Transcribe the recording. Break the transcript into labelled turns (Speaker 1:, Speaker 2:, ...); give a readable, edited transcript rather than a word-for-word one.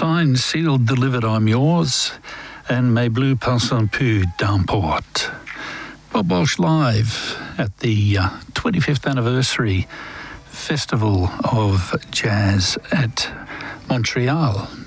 Speaker 1: Signed, sealed, delivered, I'm yours. And Mes Bleus passent plus d'importe. Bob Walsh live at the 25th anniversary Festival of Jazz at Montreal.